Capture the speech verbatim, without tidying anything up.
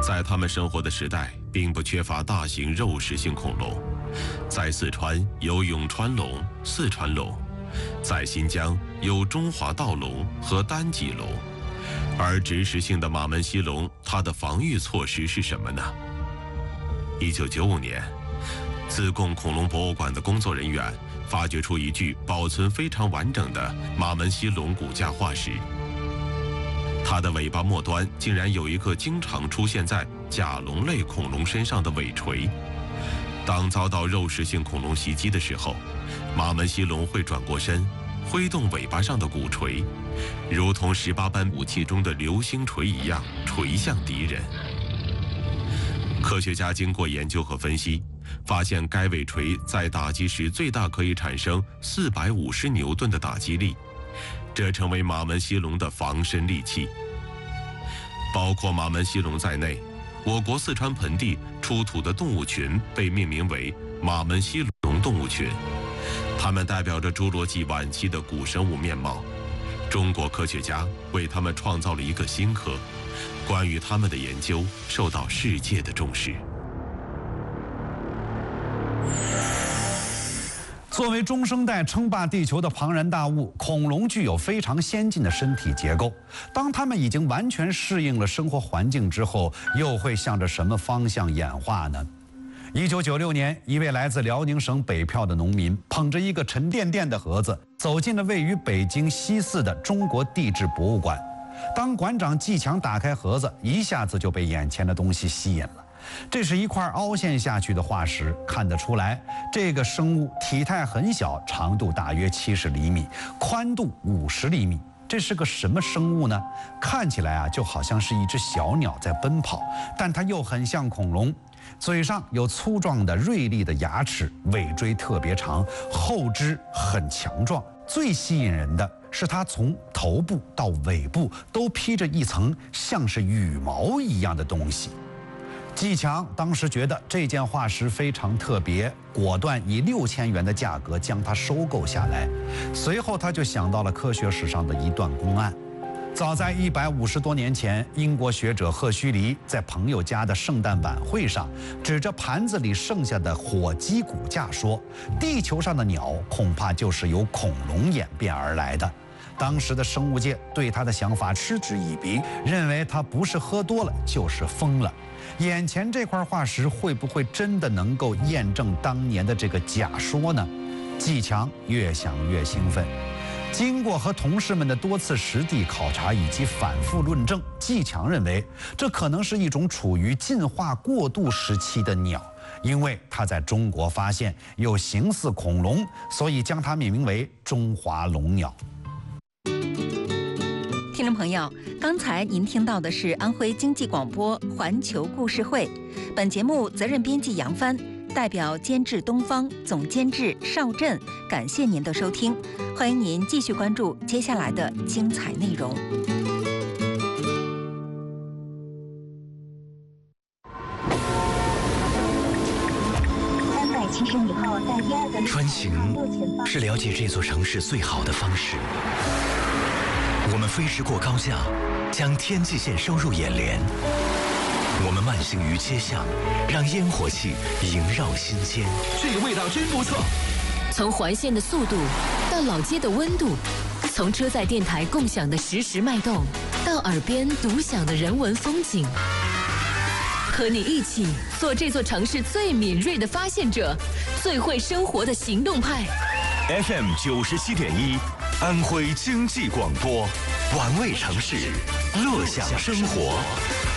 在他们生活的时代，并不缺乏大型肉食性恐龙。在四川有永川龙、四川龙，在新疆有中华盗龙和单脊龙。而植食性的马门溪龙，它的防御措施是什么呢？一九九五年，自贡恐龙博物馆的工作人员发掘出一具保存非常完整的马门溪龙骨架化石。它的尾巴末端竟然有一个经常出现在甲龙类恐龙身上的尾锤。当遭到肉食性恐龙袭击的时候，马门溪龙会转过身，挥动尾巴上的骨锤，如同十八般武器中的流星锤一样锤向敌人。科学家经过研究和分析，发现该尾锤在打击时最大可以产生四百五十牛顿的打击力，这成为马门溪龙的防身利器。包括马门溪龙在内，我国四川盆地出土的动物群被命名为马门溪龙动物群，它们代表着侏罗纪晚期的古生物面貌。中国科学家为它们创造了一个新科，关于它们的研究受到世界的重视。 作为中生代称霸地球的庞然大物，恐龙具有非常先进的身体结构。当它们已经完全适应了生活环境之后，又会向着什么方向演化呢？一九九六年，一位来自辽宁省北票的农民捧着一个沉甸甸的盒子，走进了位于北京西四的中国地质博物馆。当馆长季强打开盒子，一下子就被眼前的东西吸引了。这是一块凹陷下去的化石，看得出来，这个生物体态很小，长度大约七十厘米，宽度五十厘米。这是个什么生物呢？看起来啊，就好像是一只小鸟在奔跑，但它又很像恐龙。嘴上有粗壮的锐利的牙齿，尾椎特别长，后肢很强壮。最吸引人的是它从头部到尾部都披着一层像是羽毛一样的东西。季强当时觉得这件化石非常特别，果断以六千元的价格将它收购下来。随后他就想到了科学史上的一段公案。早在一百五十多年前，英国学者赫胥黎在朋友家的圣诞晚会上，指着盘子里剩下的火鸡骨架说：“地球上的鸟恐怕就是由恐龙演变而来的。”当时的生物界对他的想法嗤之以鼻，认为他不是喝多了就是疯了。眼前这块化石会不会真的能够验证当年的这个假说呢？季强越想越兴奋。经过和同事们的多次实地考察以及反复论证，季强认为这可能是一种处于进化过渡时期的鸟，因为它在中国发现又形似恐龙，所以将它命名为中华龙鸟。 听众朋友，刚才您听到的是安徽经济广播环球故事会，本节目责任编辑杨帆，代表监制东方，总监制邵震，感谢您的收听，欢迎您继续关注接下来的精彩内容。 三百七十米后在第二个穿行是了解这座城市最好的方式。我们飞驰过高架，将天际线收入眼帘。我们慢行于街巷，让烟火气萦绕心间。 这个味道真不错。 从环线的速度到老街的温度，从车载电台共享的实时脉动，到耳边独享的人文风景。和你一起做这座城市最敏锐的发现者，最会生活的行动派。 F M 九十七点一，安徽经济广播，玩味城市，乐享生活。